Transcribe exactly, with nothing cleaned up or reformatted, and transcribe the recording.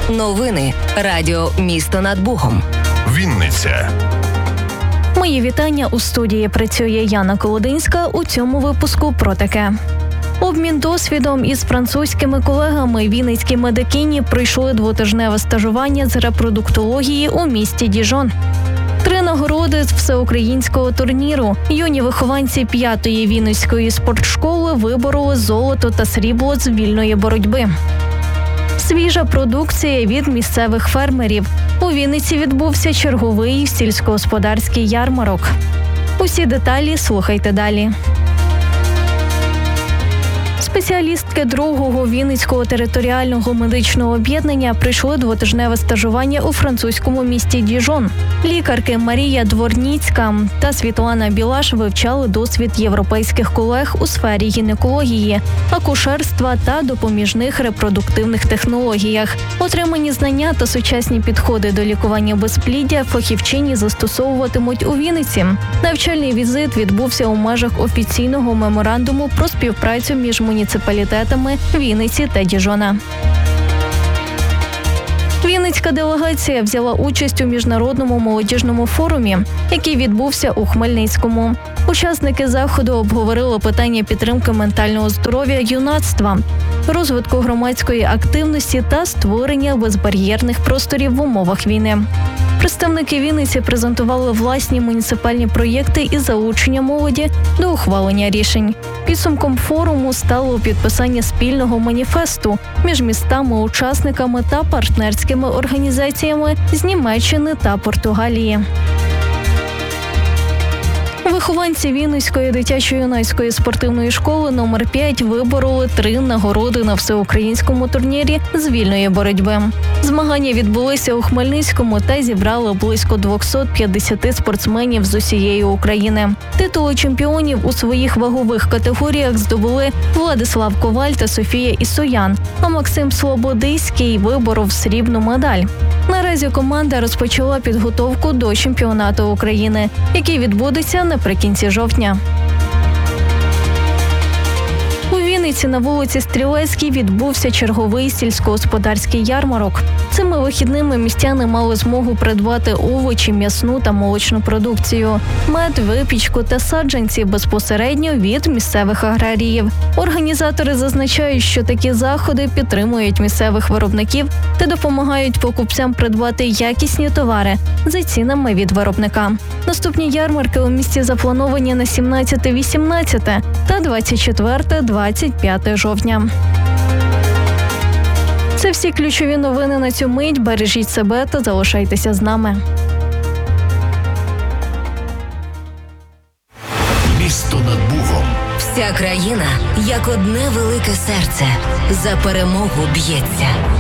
Новини Радіо Місто над Богом. Вінниця. Мої вітання. У студії працює Яна Колодинська. У цьому випуску про таке. Обмін досвідом із французькими колегами вінницькі медикині пройшли двотижневе стажування з репродуктології у місті Діжон. Три нагороди з всеукраїнського турніру. Юні вихованці п'ятої вінницької спортшколи вибороли золото та срібло з вільної боротьби. Свіжа продукція від місцевих фермерів. У Вінниці відбувся черговий сільськогосподарський ярмарок. Усі деталі слухайте далі. Спеціалістки другого Вінницького територіального медичного об'єднання пройшли двотижневе стажування у французькому місті Діжон. Лікарки Марія Дворніцька та Світлана Білаш вивчали досвід європейських колег у сфері гінекології, акушерства та допоміжних репродуктивних технологіях. Отримані знання та сучасні підходи до лікування безпліддя фахівчині застосовуватимуть у Вінниці. Навчальний візит відбувся у межах офіційного меморандуму про співпрацю між муніципалітетами Вінниці та Діжона. Вінницька делегація взяла участь у міжнародному молодіжному форумі, який відбувся у Хмельницькому. Учасники заходу обговорили питання підтримки ментального здоров'я юнацтва, розвитку громадської активності та створення безбар'єрних просторів в умовах війни. Представники Вінниці презентували власні муніципальні проєкти із залучення молоді до ухвалення рішень. Підсумком форуму стало підписання спільного маніфесту між містами-учасниками та партнерськими організаціями з Німеччини та Португалії. Вихованці Вінницької дитячо-юнацької спортивної школи номер п'ять вибороли три нагороди на всеукраїнському турнірі з вільної боротьби. Змагання відбулися у Хмельницькому та зібрали близько двісті п'ятдесят спортсменів з усієї України. Титули чемпіонів у своїх вагових категоріях здобули Владислав Коваль та Софія Ісоян, а Максим Слободийський виборов срібну медаль. Наразі команда розпочала підготовку до чемпіонату України, який відбудеться наприкінці жовтня. У Вінниці на вулиці Стрілецькій відбувся черговий сільськогосподарський ярмарок. Цими вихідними містяни мали змогу придбати овочі, м'ясну та молочну продукцію, мед, випічку та саджанці безпосередньо від місцевих аграріїв. Організатори зазначають, що такі заходи підтримують місцевих виробників та допомагають покупцям придбати якісні товари за цінами від виробника. Наступні ярмарки у місті заплановані на сімнадцяте-вісімнадцяте та двадцять четверте-двадцять п'яте жовтня. Це всі ключові новини на цю мить. Бережіть себе та залишайтеся з нами. Місто над Богом. Вся країна, як одне велике серце, за перемогу б'ється.